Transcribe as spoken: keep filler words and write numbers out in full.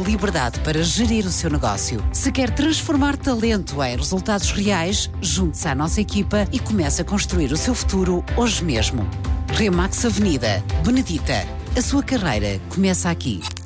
liberdade para gerir o seu negócio. Se quer transformar talento em resultados reais, junte-se à nossa equipa e comece a construir o seu futuro hoje mesmo. Remax Avenida, Benedita. A sua carreira começa aqui.